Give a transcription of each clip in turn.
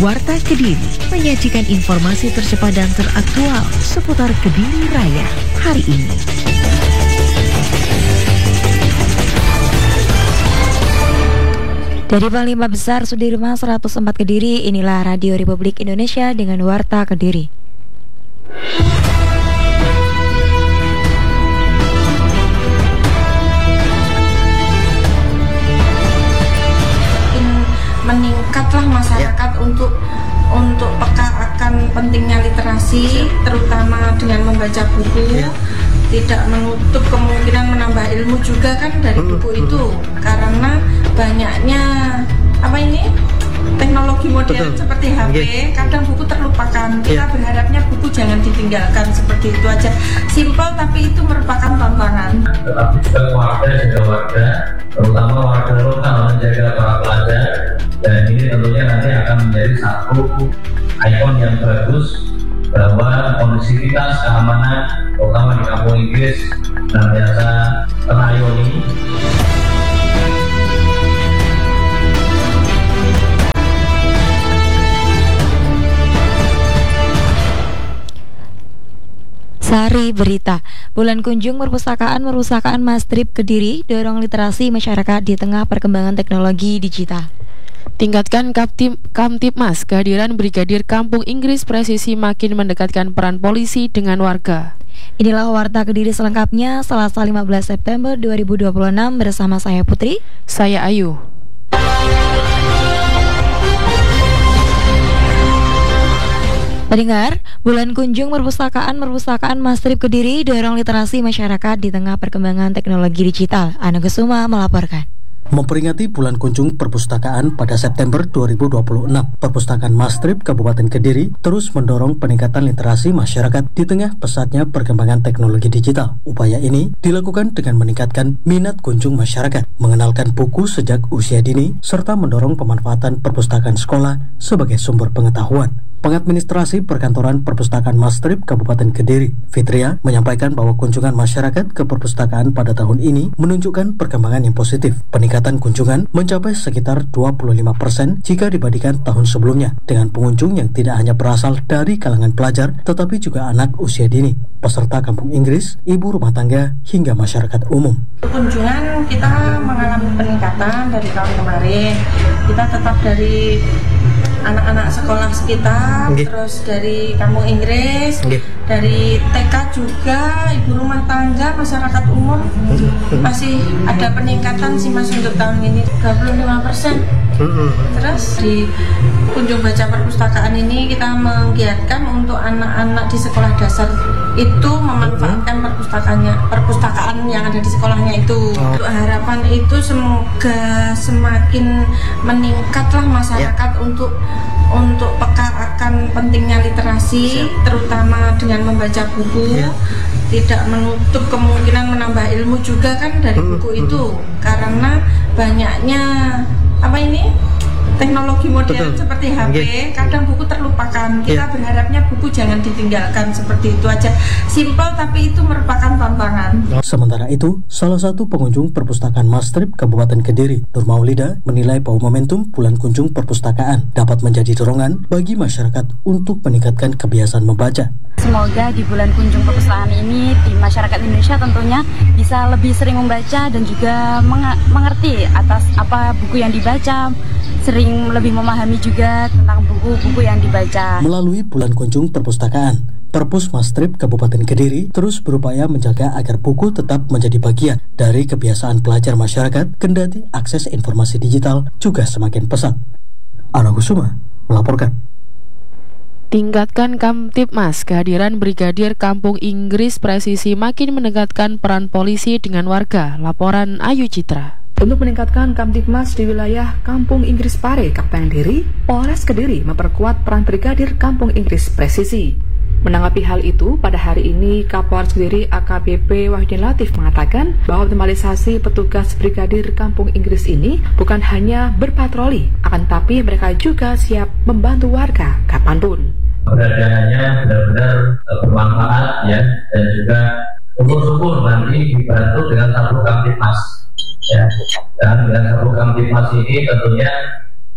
Warta Kediri menyajikan informasi tercepat dan teraktual seputar Kediri Raya hari ini. Dari Panglima Besar Sudirman 104 Kediri, inilah Radio Republik Indonesia dengan Warta Kediri. Meningkatlah masyarakat untuk peka akan pentingnya literasi, terutama dengan membaca buku. Tidak menutup kemungkinan menambah ilmu juga kan dari buku itu, karena banyaknya teknologi modern seperti HP, kadang buku terlupakan. Kita berharapnya buku jangan ditinggalkan, seperti itu aja. Simpel tapi itu merupakan tantangan. Tetapi juga warga, terutama warga lokal menjaga para pelajar, dan ini tentunya nanti akan menjadi satu ikon yang bagus bahwa kondusivitas keamanan, terutama di kampung Inggris, dan biasa terayoni. Sari Berita, Bulan Kunjung Perpustakaan Mastrip Kediri dorong literasi masyarakat di tengah perkembangan teknologi digital. Tingkatkan Kamtibmas, kehadiran Brigadir Kampung Inggris Presisi makin mendekatkan peran polisi dengan warga. Inilah Warta Kediri selengkapnya Selasa 15 September 2026 bersama saya Putri, saya Ayu. Pendengar, Bulan Kunjung Perpustakaan Mastrip Kediri dorong literasi masyarakat di tengah perkembangan teknologi digital. Ana Gusuma melaporkan. Memperingati Bulan Kunjung Perpustakaan pada September 2026, Perpustakaan Mastrip Kabupaten Kediri terus mendorong peningkatan literasi masyarakat di tengah pesatnya perkembangan teknologi digital. Upaya ini dilakukan dengan meningkatkan minat kunjung masyarakat, mengenalkan buku sejak usia dini, serta mendorong pemanfaatan perpustakaan sekolah sebagai sumber pengetahuan. Pengadministrasi Perkantoran Perpustakaan Mastrip Kabupaten Kediri, Fitria, menyampaikan bahwa kunjungan masyarakat ke perpustakaan pada tahun ini menunjukkan perkembangan yang positif. Peningkatan kunjungan mencapai sekitar 25% jika dibandingkan tahun sebelumnya, dengan pengunjung yang tidak hanya berasal dari kalangan pelajar, tetapi juga anak usia dini, peserta kampung Inggris, ibu rumah tangga, hingga masyarakat umum. Kunjungan kita mengalami peningkatan dari tahun kemarin. Kita tetap dari anak-anak sekolah sekitar, terus dari kampung Inggris, dari TK juga, ibu rumah tangga, masyarakat umum. Masih ada peningkatan sih Mas untuk tahun ini 25%. Terus di kunjung baca perpustakaan ini kita menggiatkan untuk anak-anak di sekolah dasar itu memanfaatkan perpustakaan yang ada di sekolahnya itu. Untuk harapan itu semoga semakin meningkatlah masyarakat untuk peka akan pentingnya literasi, terutama dengan membaca buku. Tidak menutup kemungkinan menambah ilmu juga kan dari buku itu, karena banyaknya teknologi modern seperti HP, kadang buku terlupakan. Kita berharapnya buku jangan ditinggalkan, seperti itu aja. Simpel tapi itu merupakan tantangan. Sementara itu, salah satu pengunjung Perpustakaan Mastrip Kabupaten Kediri, Nur Maulida, menilai bahwa momentum Bulan Kunjung Perpustakaan dapat menjadi dorongan bagi masyarakat untuk meningkatkan kebiasaan membaca. Semoga di Bulan Kunjung Perpustakaan ini di masyarakat Indonesia tentunya bisa lebih sering membaca dan juga mengerti atas apa buku yang dibaca, sering lebih memahami juga tentang buku-buku yang dibaca. Melalui Bulan Kunjung Perpustakaan, Perpus Mastrip Kabupaten Kediri terus berupaya menjaga agar buku tetap menjadi bagian dari kebiasaan pelajar masyarakat, kendati akses informasi digital juga semakin pesat. Ana Gusuma melaporkan. Tingkatkan Kamtibmas, kehadiran Brigadir Kampung Inggris Presisi makin mendekatkan peran polisi dengan warga. Laporan Ayu Citra. Untuk meningkatkan Kamtibmas di wilayah Kampung Inggris Pare, Kabupaten Kediri, Polres Kediri memperkuat peran Brigadir Kampung Inggris Presisi. Menanggapi hal itu, pada hari ini Kapolres Kediri AKBP Wahidin Latif mengatakan bahwa optimalisasi petugas Brigadir Kampung Inggris ini bukan hanya berpatroli, akan tapi mereka juga siap membantu warga kapanpun. Keberadaannya benar-benar bermanfaat ya, dan juga syukur-syukur nanti dibantu dengan satu Kamtibmas ya. Dan dengan satu Kamtibmas ini tentunya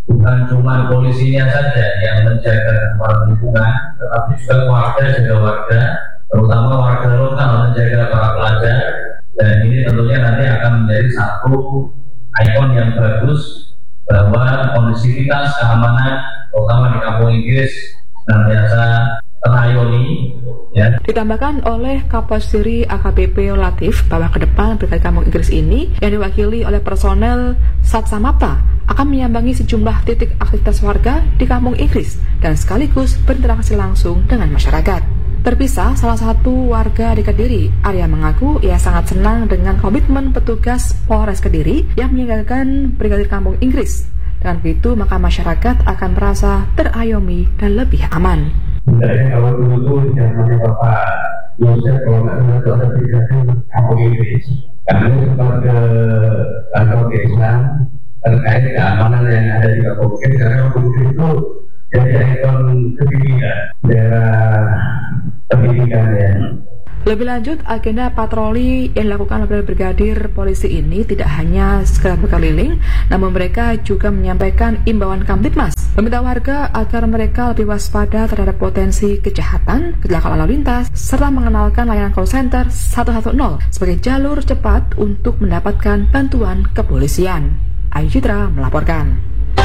bukan cuma polisinya saja yang menjaga lingkungan, tetapi juga warga, terutama warga lokal menjaga para pelajar. Dan ini tentunya nanti akan menjadi satu ikon yang bagus bahwa kondisivitas keamanan, terutama di Kampung Inggris, senantiasa terayoni. Ya. Ditambahkan oleh Kapolres Kediri AKBP Latif bahwa ke depan Brigade Kampung Inggris ini yang diwakili oleh personel Satsamapta akan menyambangi sejumlah titik aktivitas warga di Kampung Inggris dan sekaligus berinteraksi langsung dengan masyarakat. Terpisah, salah satu warga di Kediri, Arya mengaku ia sangat senang dengan komitmen petugas Polres Kediri yang menyiagakan Brigadir Kampung Inggris. Dengan begitu, maka masyarakat akan merasa terayomi dan lebih aman. Sebenarnya kalau dulu tuh zamannya Bapak Yosef, kalau nggak salah itu ada Brigadir Kampung Inggris. Kami sempat ke kantor desa terkait keamanan yang ada di Kampung Inggris. Karena Kampung Inggris itu jadi ikon pendidikan, daerah pendidikan ya. Lebih lanjut, agenda patroli yang dilakukan oleh Brigadir Polisi ini tidak hanya sekedar berkeliling, namun mereka juga menyampaikan imbauan Kamtibmas, meminta warga agar mereka lebih waspada terhadap potensi kejahatan, kecelakaan lalu lintas, serta mengenalkan layanan call center 110 sebagai jalur cepat untuk mendapatkan bantuan kepolisian. Ayu Citra melaporkan.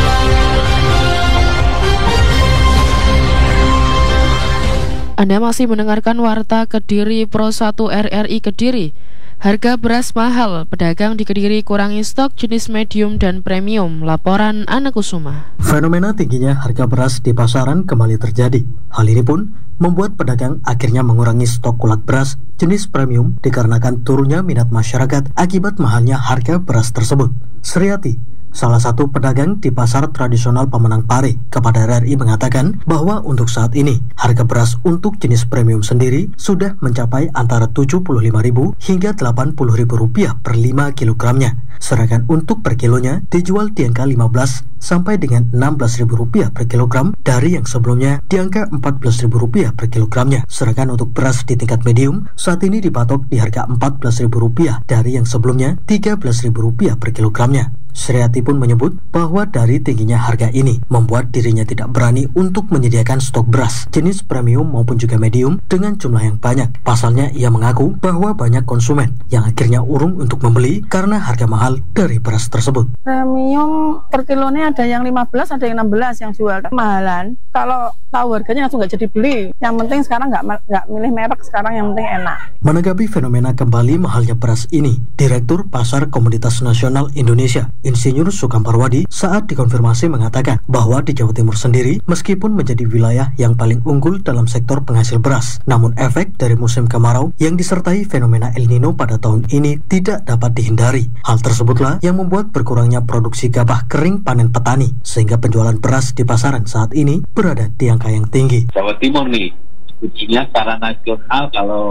Anda masih mendengarkan Warta Kediri Pro 1 RRI Kediri. Harga beras mahal, pedagang di Kediri kurangi stok jenis medium dan premium. Laporan Ana Kusuma. Fenomena tingginya harga beras di pasaran kembali terjadi. Hal ini pun membuat pedagang akhirnya mengurangi stok kulat beras jenis premium dikarenakan turunnya minat masyarakat akibat mahalnya harga beras tersebut. Sriati, salah satu pedagang di pasar tradisional Pemenang Pare, kepada RRI mengatakan bahwa untuk saat ini harga beras untuk jenis premium sendiri sudah mencapai antara Rp75.000 hingga Rp80.000 per 5 kilogramnya. Sedangkan untuk per kilonya dijual di angka Rp15 sampai dengan Rp16.000 per kilogram dari yang sebelumnya di angka Rp14.000 per kilogramnya. Sedangkan untuk beras di tingkat medium saat ini dipatok di harga Rp14.000 dari yang sebelumnya Rp13.000 per kilogramnya. Sriati pun menyebut bahwa dari tingginya harga ini membuat dirinya tidak berani untuk menyediakan stok beras jenis premium maupun juga medium dengan jumlah yang banyak. Pasalnya ia mengaku bahwa banyak konsumen yang akhirnya urung untuk membeli karena harga mahal dari beras tersebut. Premium per kilonya ada yang 15, ada yang 16 yang jual. Mahalan, kalau tahu harganya langsung nggak jadi beli. Yang penting sekarang nggak milih merek, sekarang yang penting enak. Menanggapi fenomena kembali mahalnya beras ini, Direktur Pasar Komoditas Nasional Indonesia Insinyur Sukamparwadi saat dikonfirmasi mengatakan bahwa di Jawa Timur sendiri meskipun menjadi wilayah yang paling unggul dalam sektor penghasil beras, namun efek dari musim kemarau yang disertai fenomena El Nino pada tahun ini tidak dapat dihindari. Hal tersebutlah yang membuat berkurangnya produksi gabah kering panen petani sehingga penjualan beras di pasaran saat ini berada di angka yang tinggi. Jawa Timur nih, ujungnya secara nasional kalau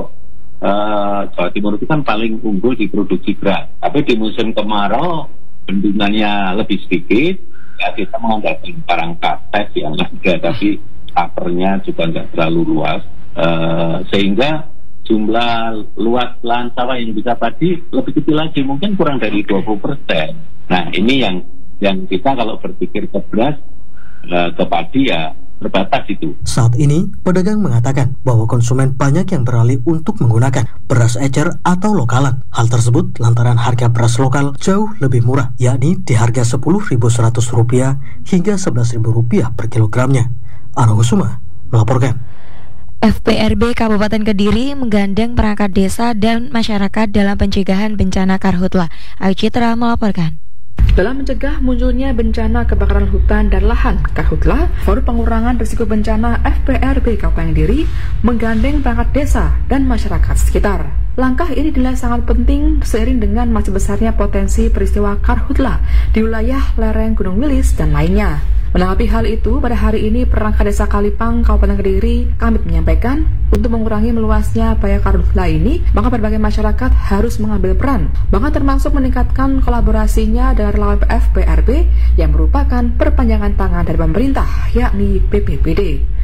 Jawa Timur itu kan paling unggul di produksi beras, tapi di musim kemarau bendungannya lebih sedikit, ya kita mengandalkan barang kates yang ada, tapi covernya juga nggak terlalu luas, sehingga jumlah luas lahan sawah yang bisa padi lebih kecil lagi, mungkin kurang dari 20%. Nah ini yang kita kalau berpikir ke beras, ke padi ya terbatas itu. Saat ini, pedagang mengatakan bahwa konsumen banyak yang beralih untuk menggunakan beras ecer atau lokalan. Hal tersebut lantaran harga beras lokal jauh lebih murah, yakni di harga Rp10.100 hingga Rp11.000 per kilogramnya. Ana Kusuma melaporkan. FPRB Kabupaten Kediri menggandeng perangkat desa dan masyarakat dalam pencegahan bencana karhutla. Ayu Citra melaporkan. Dalam mencegah munculnya bencana kebakaran hutan dan lahan, Karhutla, Forum Pengurangan Risiko Bencana FPRB Kabupaten Kediri menggandeng perangkat desa dan masyarakat sekitar. Langkah ini dinilai sangat penting seiring dengan masih besarnya potensi peristiwa karhutla di wilayah lereng Gunung Wilis dan lainnya. Menanggapi hal itu, pada hari ini perangkat desa Kalipang, Kabupaten Kediri, kami menyampaikan untuk mengurangi meluasnya bahaya karhutla ini, maka berbagai masyarakat harus mengambil peran, bahkan termasuk meningkatkan kolaborasinya dengan relawan FPRB yang merupakan perpanjangan tangan dari pemerintah, yakni BPBD.